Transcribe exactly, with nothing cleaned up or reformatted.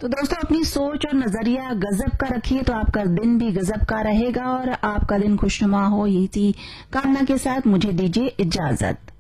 तो दोस्तों अपनी सोच और नजरिया गजब का रखिए तो आपका दिन भी गजब का रहेगा और आपका दिन खुशनुमा हो, यही सी कामना के साथ मुझे दीजिए इजाजत।